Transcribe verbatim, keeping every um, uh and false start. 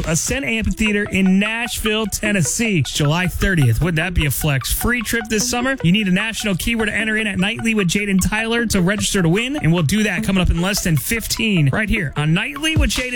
Ascent Amphitheater in Nashville, Tennessee. It's July thirtieth. Wouldn't that be a flex? Free trip this summer. You need a national keyword to enter in at Nightly with Jaden Tyler to register to win, and we'll do that coming up in less than fifteen right here on Nightly with Jaden